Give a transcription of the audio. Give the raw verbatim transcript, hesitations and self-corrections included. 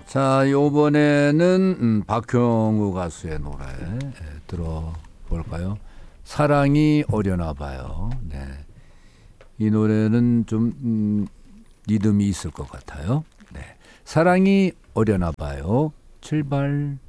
자, 요번에는 음, 박형우 가수의 노래 예, 들어볼까요? 사랑이 어려나 봐요. 네. 이 노래는 좀 음, 리듬이 있을 것 같아요. 네. 사랑이 어려나 봐요. 출발.